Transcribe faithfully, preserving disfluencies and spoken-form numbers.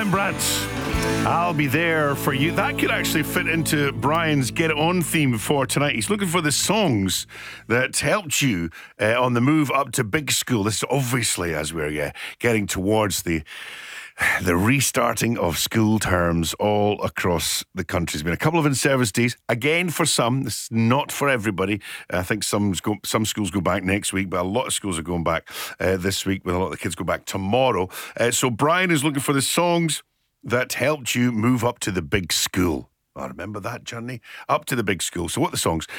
Rembrandt, I'll be there for you. That could actually fit into Brian's Get It On theme for tonight. He's looking for the songs that helped you uh, on the move up to big school. This is obviously as we're uh, getting towards the the restarting of school terms all across the country. There's been a couple of in-service days. Again, for some, this is not for everybody. I think some, go, some schools go back next week, but a lot of schools are going back uh, this week, with a lot of the kids go back tomorrow. Uh, so Brian is looking for the songs that helped you move up to the big school. I remember that journey up to the big school. So what are the songs?